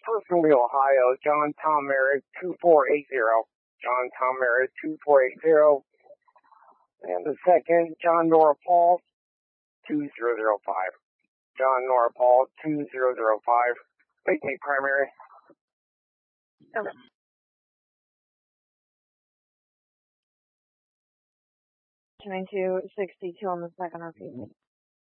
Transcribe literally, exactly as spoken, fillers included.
Personally, Ohio, John Tom Merritt, two four eight zero. John Tom Merritt, two four eight zero. And the second, John Nora Paul, two zero zero five. John Nora Paul, two zero zero five. Make me primary. Okay. twenty-two sixty-two on the second repeat.